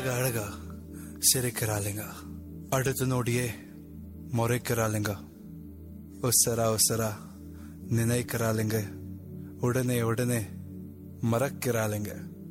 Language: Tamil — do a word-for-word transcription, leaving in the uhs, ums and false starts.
அழக அழகா சிரிக்கிறாளுங்க, அடுத்த நொடியே முறைக்கிறாளுங்க, உசரா உசரா நினைக்கிறாளுங்க, உடனே உடனே மறக்கிறாளுங்க.